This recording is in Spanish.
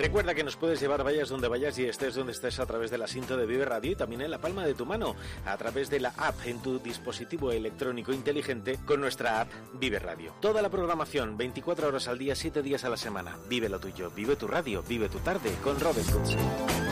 Recuerda que nos puedes llevar vayas donde vayas y estés donde estés a través de la cinta de Vive Radio y también en la palma de tu mano, a través de la app en tu dispositivo electrónico inteligente con nuestra app Vive Radio. Toda la programación, 24 horas al día, 7 días a la semana. Vive lo tuyo, vive tu radio, vive tu tarde con Robert Goodson.